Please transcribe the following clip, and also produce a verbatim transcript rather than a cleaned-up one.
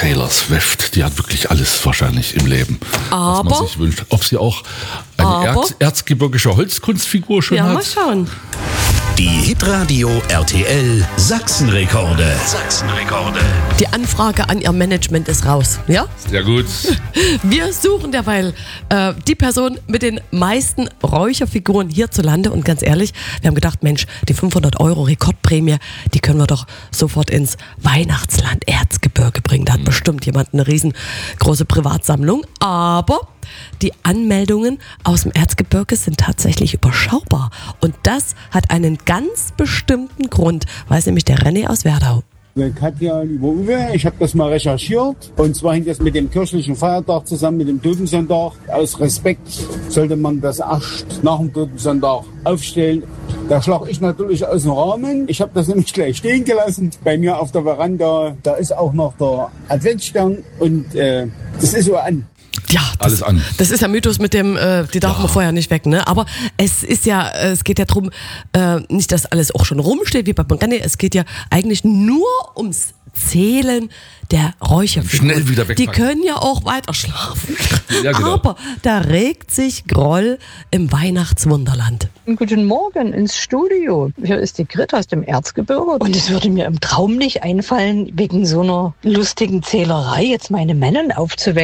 Taylor Swift, die hat wirklich alles wahrscheinlich im Leben, aber, was man sich wünscht. Ob sie auch eine aber, Erz, erzgebirgische Holzkunstfigur schon ja, hat? mal schauen. Die Hitradio R T L Sachsenrekorde. Sachsenrekorde. Die Anfrage an Ihr Management ist raus, ja? Sehr gut. Wir suchen derweil äh, die Person mit den meisten Räucherfiguren hierzulande. Und ganz ehrlich, wir haben gedacht, Mensch, die fünfhundert Euro Rekordprämie, die können wir doch sofort ins Weihnachtsland Erzgebirge bringen. Da hat bestimmt jemand eine riesengroße Privatsammlung. Aber die Anmeldungen aus dem Erzgebirge sind tatsächlich überschaubar. Und das hat einen ganz bestimmten Grund, weiß nämlich der René aus Werdau. Katja, lieber Uwe, ich habe das mal recherchiert. Und zwar hängt das mit dem kirchlichen Feiertag zusammen, mit dem Totensonntag. Aus Respekt sollte man das erst nach dem Totensonntag aufstellen. Da schlage ich natürlich aus dem Rahmen. Ich habe das nämlich gleich stehen gelassen. Bei mir auf der Veranda, da ist auch noch der Adventsstern. Und äh, das ist so an. Ja, das, alles an. Das ist ja Mythos mit dem, äh, die darf Ja. man vorher nicht weg, ne? Aber es ist ja, äh, es geht ja drum, äh, nicht, dass alles auch schon rumsteht wie bei René, es geht ja eigentlich nur ums Zählen der Räucherfiguren. Schnell wieder Die wegpacken. können ja auch weiter schlafen. Ja, genau. Aber da regt sich Groll im Weihnachtswunderland. Guten Morgen ins Studio. Hier ist die Grit aus dem Erzgebirge. Und es würde mir im Traum nicht einfallen, wegen so einer lustigen Zählerei jetzt meine Männer aufzuwecken.